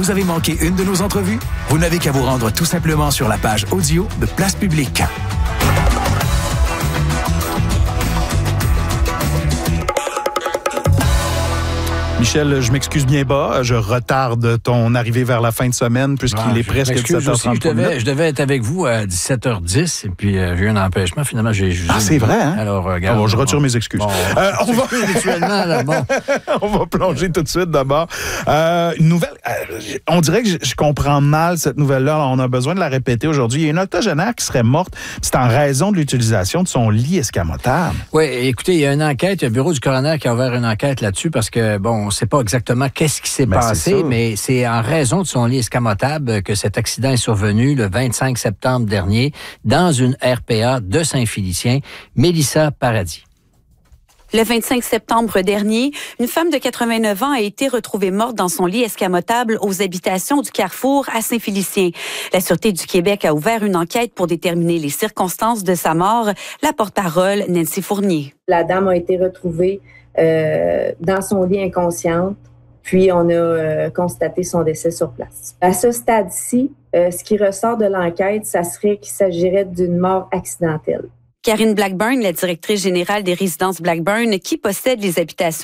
Vous avez manqué une de nos entrevues? Vous n'avez qu'à vous rendre tout simplement sur la page audio de Place Publique. Michel, je m'excuse bien bas. Je retarde ton arrivée vers la fin de semaine puisqu'il est presque 17h30. Je devais être avec vous à 17h10 et puis j'ai eu un empêchement. Finalement, j'ai jugé. Ah, c'est vrai, hein? Alors, regarde. Je retire mes excuses. Bon, on va plonger tout de suite d'abord. Une nouvelle. On dirait que je comprends mal cette nouvelle-là. Alors, on a besoin de la répéter aujourd'hui. Il y a une octogénaire qui serait morte. C'est en raison de l'utilisation de son lit escamotable. Oui, écoutez, il y a une enquête. Il y a le bureau du coroner qui a ouvert une enquête là-dessus parce que, bon, on ne sait pas exactement qu'est-ce qui s'est passé, mais c'est en raison de son lit escamotable que cet accident est survenu le 25 septembre dernier dans une RPA de Saint-Félicien. Mélissa Paradis. Le 25 septembre dernier, une femme de 89 ans a été retrouvée morte dans son lit escamotable aux habitations du Carrefour à Saint-Félicien. La Sûreté du Québec a ouvert une enquête pour déterminer les circonstances de sa mort. La porte-parole, Nancy Fournier. La dame a été retrouvée dans son lit inconsciente, puis on a constaté son décès sur place. À ce stade-ci, ce qui ressort de l'enquête, ça serait qu'il s'agirait d'une mort accidentelle. Karine Blackburn, la directrice générale des résidences Blackburn, qui possède les habitations